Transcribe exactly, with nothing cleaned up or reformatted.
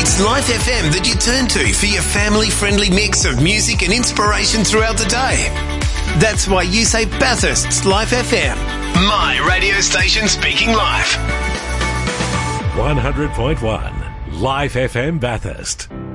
It's Life F M that you turn to for your family-friendly mix of music and inspiration throughout the day. That's why you say Bathurst's Life F M. My radio station speaking live. one hundred point one Life F M Bathurst.